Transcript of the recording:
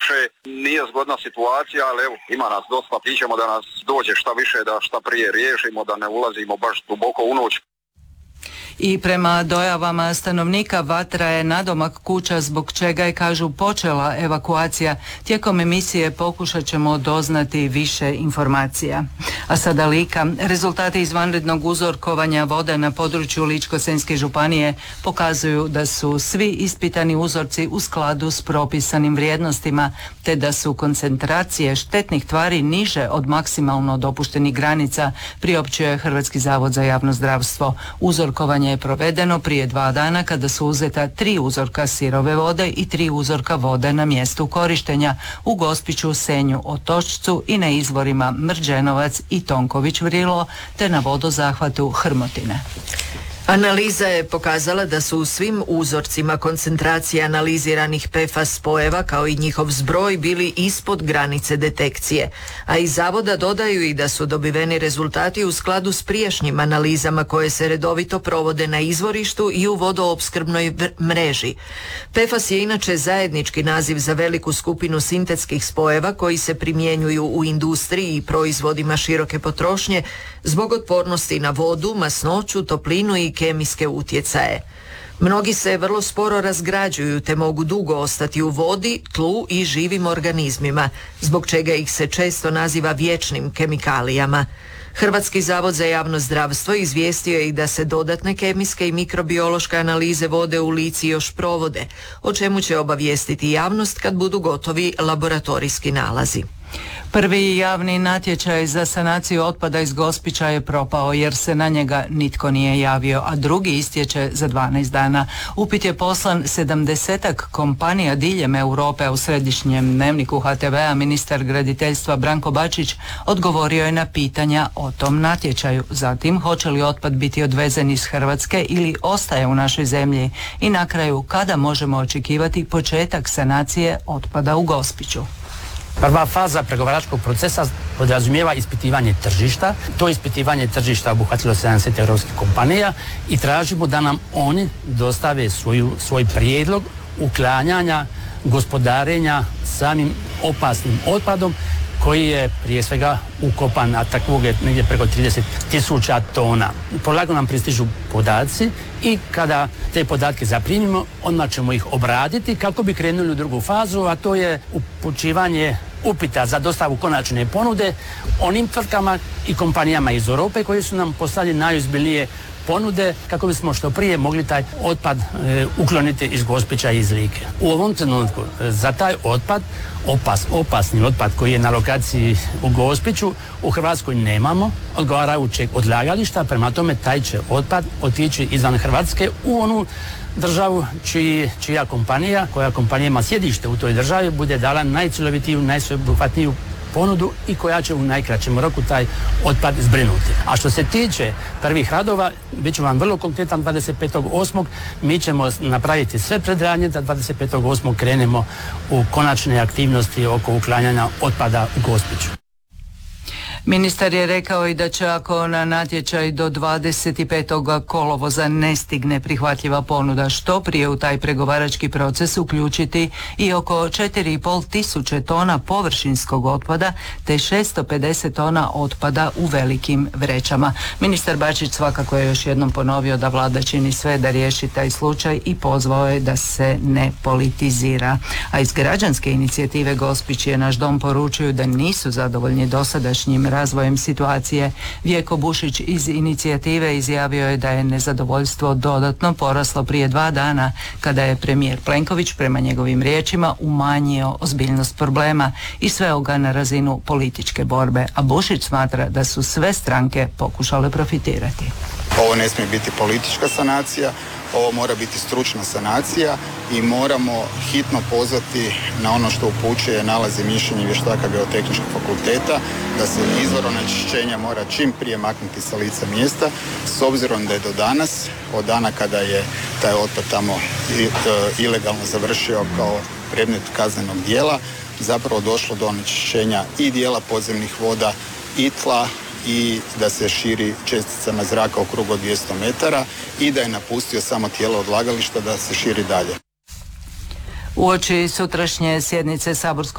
više. Nije zgodna situacija, ali evo, ima nas dosta, pićemo da nas dođe šta više, da šta prije riješimo, da ne ulazimo baš duboko u noć. I prema dojavama stanovnika vatra je nadomak kuća, zbog čega je, kažu, počela evakuacija. Tijekom emisije pokušat ćemo doznati više informacija. A sada Lika. Rezultati izvanrednog uzorkovanja vode na području Ličko-senjske županije pokazuju da su svi ispitani uzorci u skladu s propisanim vrijednostima, te da su koncentracije štetnih tvari niže od maksimalno dopuštenih granica, priopćuje Hrvatski zavod za javno zdravstvo. Uzorkovanje je provedeno prije 2 dana kada su uzeta 3 uzorka sirove vode i 3 uzorka vode na mjestu korištenja u Gospiću, Senju, Otočcu i na izvorima Mrđenovac i Tonković Vrilo, te na vodozahvatu Hrmotine. Analiza je pokazala da su u svim uzorcima koncentracije analiziranih PFAS spojeva kao i njihov zbroj bili ispod granice detekcije, a iz zavoda dodaju i da su dobiveni rezultati u skladu s prijašnjim analizama koje se redovito provode na izvorištu i u vodoopskrbnoj mreži. PFAS je inače zajednički naziv za veliku skupinu sintetskih spojeva koji se primjenjuju u industriji i proizvodima široke potrošnje zbog otpornosti na vodu, masnoću, toplinu i kemijske utjecaje. Mnogi se vrlo sporo razgrađuju te mogu dugo ostati u vodi, tlu i živim organizmima, zbog čega ih se često naziva vječnim kemikalijama. Hrvatski zavod za javno zdravstvo izvijestio je i da se dodatne kemijske i mikrobiološke analize vode u Lici još provode, o čemu će obavijestiti javnost kad budu gotovi laboratorijski nalazi. Prvi javni natječaj za sanaciju otpada iz Gospića je propao jer se na njega nitko nije javio, a drugi istječe za 12 dana. Upit je poslan 70-ak kompanija diljem Europe, a u središnjem dnevniku HTV-a ministar graditeljstva Branko Bačić odgovorio je na pitanja o tom natječaju. Zatim, hoće li otpad biti odvezen iz Hrvatske ili ostaje u našoj zemlji, i na kraju kada možemo očekivati početak sanacije otpada u Gospiću. Prva faza pregovaračkog procesa podrazumijeva ispitivanje tržišta. To ispitivanje tržišta obuhvatilo 70 europskih kompanija i tražimo da nam oni dostave svoj prijedlog uklanjanja, gospodarenja samim opasnim otpadom koji je prije svega ukopan, a takvog je negdje preko 30.000 tona. Polako nam pristižu podaci i kada te podatke zaprimimo, odmah ćemo ih obraditi kako bi krenuli u drugu fazu, a to je upućivanje upita za dostavu konačne ponude onim tvrtkama i kompanijama iz Europe koji su nam poslali najozbiljnije ponude kako bismo što prije mogli taj otpad ukloniti iz Gospića i iz Like. U ovom trenutku za taj otpad, opasni otpad koji je na lokaciji u Gospiću, u Hrvatskoj nemamo odgovarajućeg odlagališta, prema tome taj će otpad otići izvan Hrvatske u onu državu čija kompanija, koja kompanija ima sjedište u toj državi, bude dala najcjelovitiju, najsveobuhvatniju ponudu i koja će u najkraćem roku taj otpad zbrinuti. A što se tiče prvih radova, bit ću vam vrlo konkretan, 25.8. mi ćemo napraviti sve predradnje da 25.8. krenemo u konačne aktivnosti oko uklanjanja otpada u Gospiću. Ministar je rekao i da će, ako na natječaj do 25. kolovoza ne stigne prihvatljiva ponuda, što prije u taj pregovarački proces uključiti i oko 4,5 tisuće tona površinskog otpada te 650 tona otpada u velikim vrećama. Ministar Bačić svakako je još jednom ponovio da vlada čini sve da riješi taj slučaj i pozvao je da se ne politizira. A iz građanske inicijative Gospić je Naš dom poručuju da nisu zadovoljni dosadašnjim razvojem situacije. Vjeko Bušić iz inicijative izjavio je da je nezadovoljstvo dodatno poraslo prije 2 dana kada je premijer Plenković, prema njegovim riječima, umanjio ozbiljnost problema i sveo ga na razinu političke borbe, a Bušić smatra da su sve stranke pokušale profitirati. Ovo ne smije biti politička sanacija, ovo mora biti stručna sanacija i moramo hitno pozvati na ono što upućuje nalazi mišljenja vještaka Geotehničkog fakulteta, da se izvor onečišćenja mora čim prije maknuti sa lica mjesta, s obzirom da je do danas, od dana kada je taj otpad tamo ilegalno završio kao predmet kaznenog djela, zapravo došlo do onečišćenja i dijela podzemnih voda i tla, i da se širi česticama zraka u krugu od 200 metara i da je napustio samo tijelo odlagališta da se širi dalje. Uoči sutrašnje sjednice saborskog